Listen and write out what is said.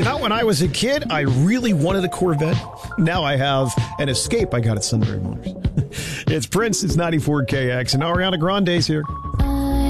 Not when I was a kid. I really wanted a Corvette. Now I have an Escape I got at Sunbury Motors. It's Prince. It's 94 KX. And Ariana Grande's here.